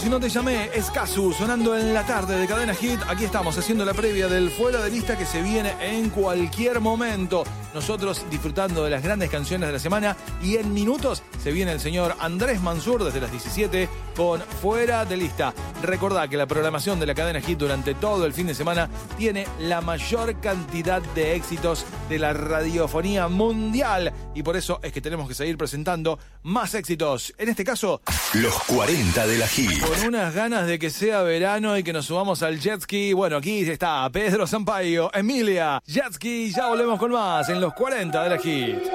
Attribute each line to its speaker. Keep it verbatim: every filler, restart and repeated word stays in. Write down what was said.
Speaker 1: Si no te llamé, es Casu, sonando en la tarde de Cadena Hit. Aquí estamos haciendo la previa del Fuera de Lista que se viene en cualquier momento. Nosotros disfrutando de las grandes canciones de la semana y en minutos se viene el señor Andrés Mansur desde las diecisiete con Fuera de Lista. Recordá que la programación de la Cadena Hit durante todo el fin de semana tiene la mayor cantidad de éxitos de la radiofonía mundial y por eso es que tenemos que seguir presentando más éxitos. En este caso,
Speaker 2: los cuarenta de la Hit.
Speaker 1: Con unas ganas de que sea verano y que nos subamos al jet ski. Bueno, aquí está Pedro Sampaio, Emilia, jet ski. Ya volvemos con más en los cuarenta de la Hit.